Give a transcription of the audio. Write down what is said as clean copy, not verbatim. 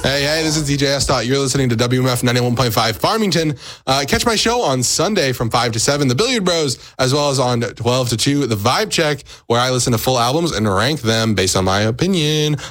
Hey, this is DJ S. You're listening to WMF 91.5 Farmington. Catch my show on Sunday from 5 to 7, The Billiard Bros, as well as on 12 to 2, The Vibe Check, where I listen to full albums and rank them based on my opinion.